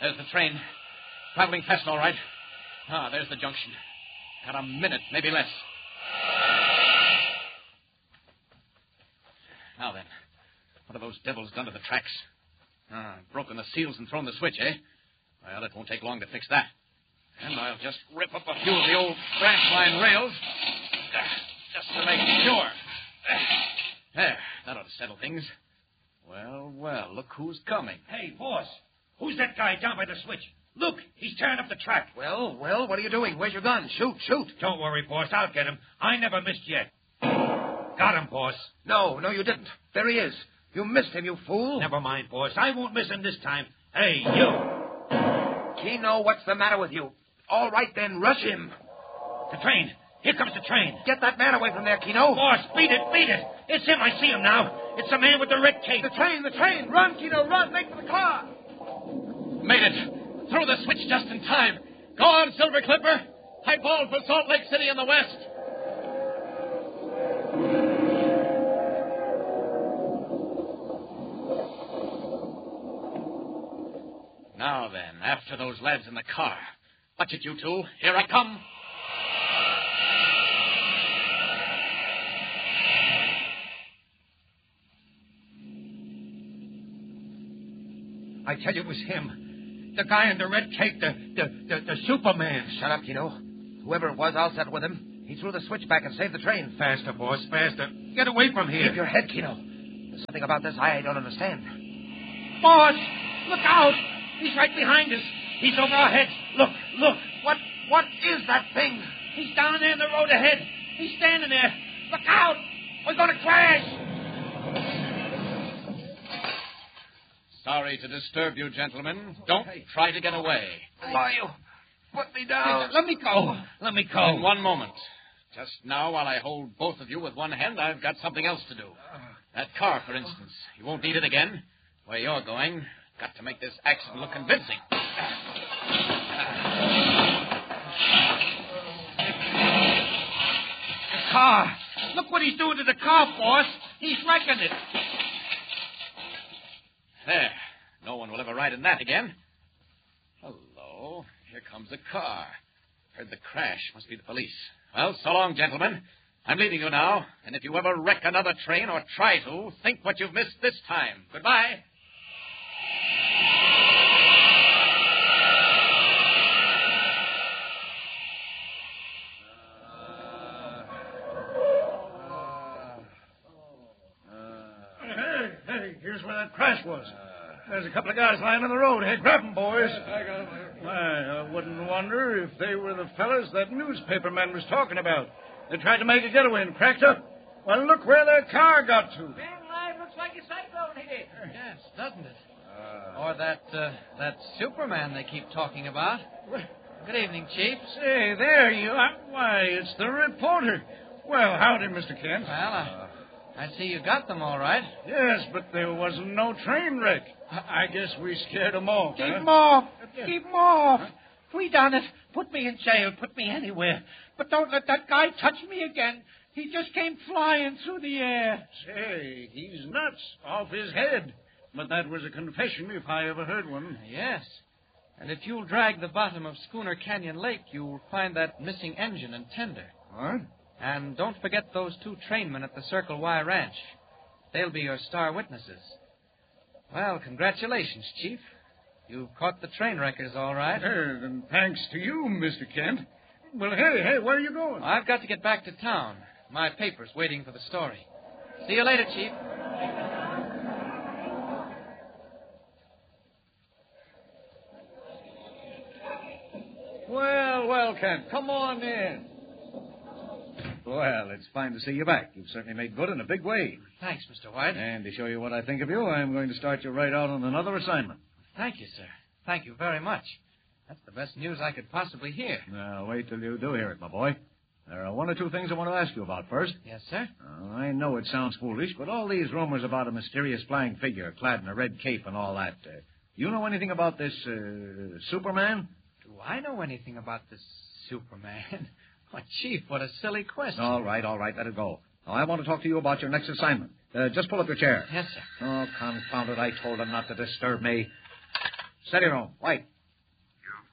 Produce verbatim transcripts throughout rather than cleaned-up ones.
There's the train. Traveling fast, all right. Ah, there's the junction. Got a minute, maybe less. Now then, what have those devils done to the tracks? Ah, broken the seals and thrown the switch, eh? Well, it won't take long to fix that. And I'll just rip up a few of the old branch line rails, just to make sure. There, that ought to settle things. Well, well, look who's coming. Hey, boss, who's that guy down by the switch? Look, he's tearing up the track. Well, well, what are you doing? Where's your gun? Shoot, shoot. Don't worry, boss, I'll get him. I never missed yet. Got him, boss. No, no, you didn't. There he is. You missed him, you fool. Never mind, boss. I won't miss him this time. Hey, you. Keno, what's the matter with you? All right, then, rush him. The train. Here comes the train. Get that man away from there, Keno. Boss, beat it, beat it. It's him. I see him now. It's the man with the red cape. The train, the train. Run, Keno, run. Make for the car. Made it. Threw the switch just in time. Go on, Silver Clipper. High ball for Salt Lake City in the west. Now then, after those lads in the car. Watch it, you two. Here I come. I tell you, it was him. The guy in the red cape, the, the, the, the Superman. Shut up, Keno. Whoever it was, I'll settle with him. He threw the switch back and saved the train. Faster, boss, faster. Get away from here. Keep your head, Keno. There's something about this I don't understand. Boss, look out. He's right behind us. He's over our heads. Look, look. What, what is that thing? He's down there in the road ahead. He's standing there. Look out. We're going to crash. Sorry to disturb you, gentlemen. Don't try to get away. Why, you put me down. Let me go. Let me go. In one moment. Just now, while I hold both of you with one hand, I've got something else to do. That car, for instance. You won't need it again. Where you're going, got to make this accident look convincing. The car. Look what he's doing to the car, boss. He's wrecking it. There. No one will ever ride in that again. Hello. Here comes a car. Heard the crash. Must be the police. Well, so long, gentlemen. I'm leaving you now. And if you ever wreck another train or try to, think what you've missed this time. Goodbye. Hey, hey, here's where that crash was. There's a couple of guys lying on the road. Hey, grab them, boys. I got them. Why, I wouldn't wonder if they were the fellas that newspaper man was talking about. They tried to make a getaway and cracked up. Well, look where their car got to. Man alive, looks like a cyclone hit it. Yes, doesn't it? Uh, or that uh, that Superman they keep talking about. Good evening, Chief. Say, there you are. Why, it's the reporter. Well, howdy, Mister Kent. Well, I, I see you got them all right. Yes, but there wasn't no train wreck. I guess we scared them off. Keep huh? them off. Keep them off. Huh? We done it. Put me in jail. Put me anywhere. But don't let that guy touch me again. He just came flying through the air. Say, he's nuts. Off his head. But that was a confession if I ever heard one. Yes. And if you'll drag the bottom of Schooner Canyon Lake, you'll find that missing engine and tender. What? And don't forget those two trainmen at the Circle Y Ranch. They'll be your star witnesses. Well, congratulations, Chief. You've caught the train wreckers all right. Hey, then thanks to you, Mister Kent. Well, hey, hey, where are you going? I've got to get back to town. My paper's waiting for the story. See you later, Chief. Well, well, Kent, come on in. Well, it's fine to see you back. You've certainly made good in a big way. Thanks, Mister White. And to show you what I think of you, I'm going to start you right out on another assignment. Thank you, sir. Thank you very much. That's the best news I could possibly hear. Now, wait till you do hear it, my boy. There are one or two things I want to ask you about first. Yes, sir? Uh, I know it sounds foolish, but all these rumors about a mysterious flying figure clad in a red cape and all that, uh, you know anything about this uh, Superman? Do I know anything about this Superman? Why, Chief, what a silly question. All right, all right, let it go. Now, I want to talk to you about your next assignment. Uh, just pull up your chair. Yes, sir. Oh, confound it, I told him not to disturb me. Steady, room. White,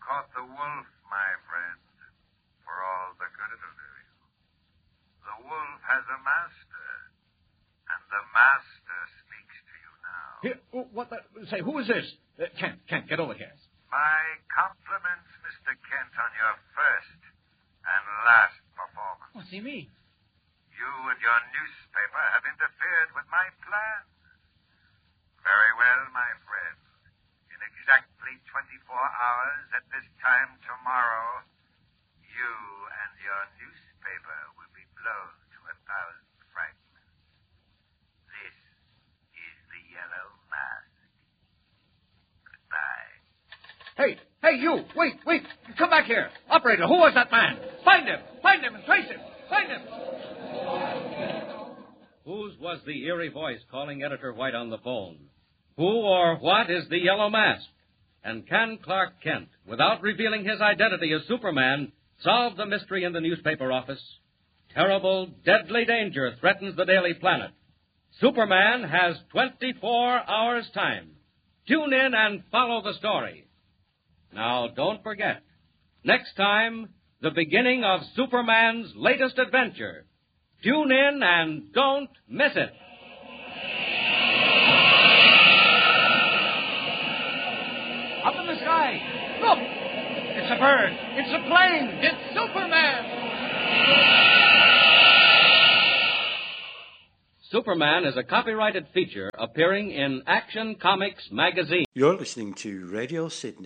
caught the wolf, my friend, for all the good it'll do you. The wolf has a master, and the master speaks to you now. Here, oh, what the... Say, who is this? Uh, Kent, Kent, get over here. My compliments, Mister Kent, on your first and last performance. What's he mean? You and your newspaper have interfered with my plans. Very well, my friend. In exactly twenty-four hours at this time tomorrow, you and your newspaper will be blown to a thousand fragments. This is the Yellow Mask. Goodbye. Hey, hey, you! Wait, wait! Come back here! Operator, who was that man? Find him! Find him and trace him! Find him! Whose was the eerie voice calling Editor White on the phone? Who or what is the Yellow Mask? And can Clark Kent, without revealing his identity as Superman, solve the mystery in the newspaper office? Terrible, deadly danger threatens the Daily Planet. Superman has twenty-four hours' time. Tune in and follow the story. Now, don't forget, next time, the beginning of Superman's latest adventure. Tune in and don't miss it. Up in the sky. Look! It's a bird. It's a plane. It's Superman. Superman is a copyrighted feature appearing in Action Comics magazine. You're listening to Radio Sydney.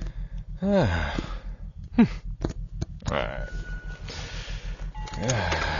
All right. Yeah.